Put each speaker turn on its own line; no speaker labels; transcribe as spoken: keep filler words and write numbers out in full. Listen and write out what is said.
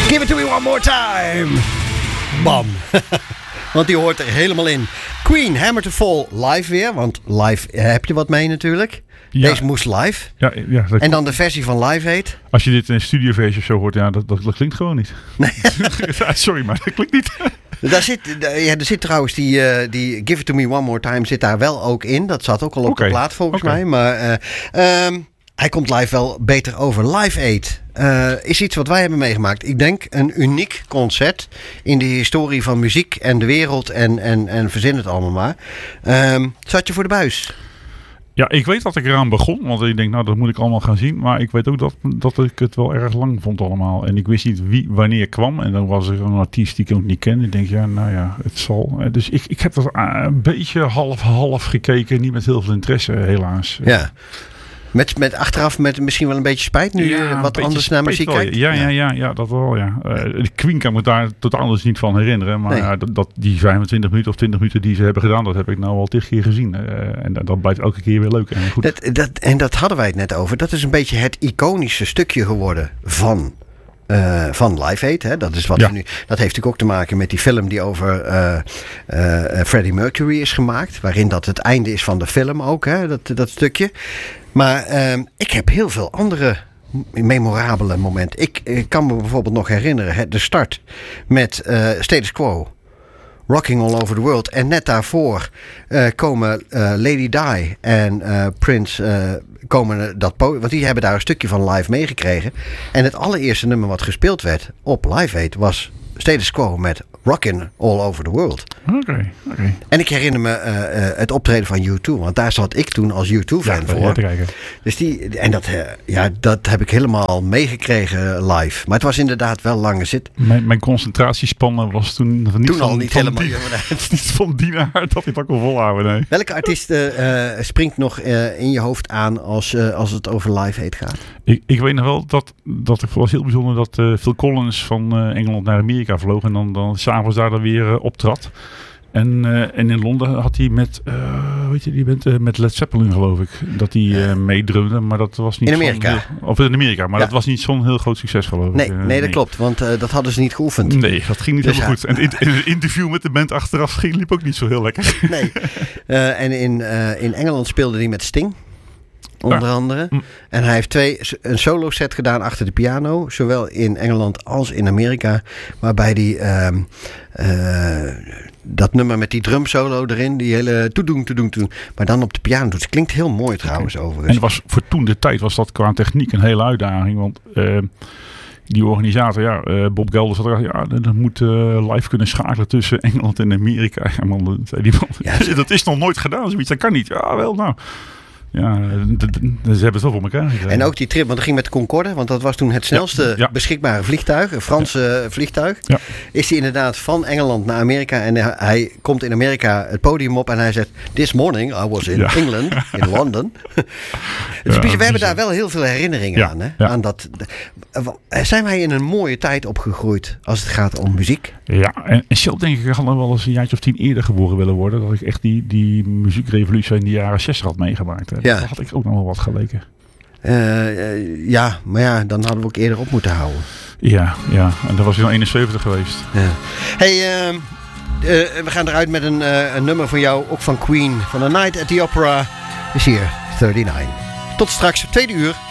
Give it to me one more time. Bam. Want die hoort er helemaal in. Queen, Hammer to Fall, live weer. Want live heb je wat mee natuurlijk. Ja. Deze moest live.
Ja, ja,
en dan de versie van Live Aid.
Als je dit in een studioversie of zo hoort, ja, dat, dat, dat klinkt gewoon niet. Nee. Sorry, maar dat klinkt niet.
Daar zit, ja, er zit trouwens die, uh, die Give It To Me One More Time zit daar wel ook in. Dat zat ook al op okay. de plaat volgens okay. mij. Maar uh, um, hij komt live wel beter over. Live Aid uh, is iets wat wij hebben meegemaakt. Ik denk een uniek concert in de historie van muziek en de wereld. En, en, en verzin het allemaal maar. Um, zat je voor de buis?
Ja, ik weet dat ik eraan begon, want ik denk, nou, dat moet ik allemaal gaan zien. Maar ik weet ook dat, dat ik het wel erg lang vond allemaal. En ik wist niet wie wanneer kwam. En dan was er een artiest die ik ook niet kende. Ik denk, ja, nou ja, het zal. Dus ik, ik heb dat een beetje half-half gekeken. Niet met heel veel interesse, helaas.
Ja. Met, met achteraf met misschien wel een beetje spijt nu ja, je wat anders naar muziek kijkt?
Ja, ja, ja, ja, dat wel, ja. Uh, de Queen kan me daar totaal anders niet van herinneren. Maar nee. ja, dat, dat, die vijfentwintig minuten of twintig minuten die ze hebben gedaan, dat heb ik nou al tig keer gezien. Uh, en dat, dat blijft elke keer weer leuk en goed.
Dat, dat, en dat hadden wij het net over. Dat is een beetje het iconische stukje geworden van... Uh, van Live Aid, hè? Dat is wat ja. nu. Dat heeft natuurlijk ook te maken met die film die over uh, uh, Freddie Mercury is gemaakt, waarin dat het einde is van de film ook, hè? Dat, dat stukje. Maar uh, ik heb heel veel andere memorabele momenten. Ik, ik kan me bijvoorbeeld nog herinneren hè, de start met uh, Status Quo. Rocking All Over the World. En net daarvoor uh, komen uh, Lady Di en uh, Prince uh, komen dat podium. Want die hebben daar een stukje van live meegekregen. En het allereerste nummer wat gespeeld werd op Live Aid was Status Quo met Rockin' All Over the World.
Oké, okay, oké. Okay.
En ik herinner me uh, uh, het optreden van U twee. Want daar zat ik toen als U twee-fan ja, voor. Dus die, en dat, uh, ja, dat heb ik helemaal meegekregen live. Maar het was inderdaad wel lange zit.
Mijn, mijn concentratiespannen was toen niet
toen
van,
al niet
van
helemaal
die, niet van die naar dat ik het ook wel volhouden. Nee.
Welke artiest uh, springt nog uh, in je hoofd aan als, uh, als het over Live Aid gaat?
Ik, ik weet nog wel dat, dat ik was heel bijzonder dat uh, Phil Collins van uh, Engeland naar Amerika vloog. En dan, dan s'avonds daar dan weer uh, optrad. En, uh, en in Londen had hij met, uh, weet je, die bent, uh, met Led Zeppelin geloof ik, dat hij uh, meedreunde, maar dat was niet
in Amerika.
Heel, of in Amerika, maar ja. dat was niet zo'n heel groot succes geloof ik.
Nee, uh, nee dat nee. klopt, want uh, dat hadden ze niet geoefend.
Nee, dat ging niet dus helemaal ja. goed. En in, in een interview met de band achteraf ging, liep ook niet zo heel lekker.
Nee, uh, en in, uh, in Engeland speelde hij met Sting. Onder ja. andere. Mm. En hij heeft twee, een solo set gedaan achter de piano. Zowel in Engeland als in Amerika. Waarbij hij uh, uh, dat nummer met die drum solo erin. Die hele toedoen, toedoen, toedoen. Maar dan op de piano doet. Het klinkt heel mooi trouwens okay. overigens.
En was, voor toen de tijd was dat qua techniek een hele uitdaging. Want... Uh, die organisator, ja, uh, Bob Gelder zat er, ja, dat moet uh, live kunnen schakelen tussen Engeland en Amerika. Ja, man, die man, ja, dat is nog nooit gedaan, zoiets, dat kan niet. Ja, wel, nou... Ja, d- d- ze hebben het wel voor elkaar gekregen.
En ook die trip, want dat ging met de Concorde, want dat was toen het snelste ja, ja. beschikbare vliegtuig, een Franse ja. vliegtuig. Ja. Is hij inderdaad van Engeland naar Amerika en hij, hij komt in Amerika het podium op en hij zegt, this morning I was in ja. England, in London. Dus ja, we hebben bizar. Daar wel heel veel herinneringen ja. aan. Hè? Ja. aan dat, zijn wij in een mooie tijd opgegroeid als het gaat om muziek?
Ja, en, en zelf denk ik, ik had nog wel eens een jaartje of tien eerder geboren willen worden, dat ik echt die, die muziekrevolutie in de jaren zestig had meegemaakt. Ja. Dat had ik ook nog wel wat geleken.
Uh, uh, ja, maar ja, dan hadden we ook eerder op moeten houden.
Ja, ja. En dat was hij al eenenzeventig geweest.
Ja. Hey, uh, uh, we gaan eruit met een, uh, een nummer van jou, ook van Queen. Van A Night at the Opera is hier, negenendertig. Tot straks, tweede uur.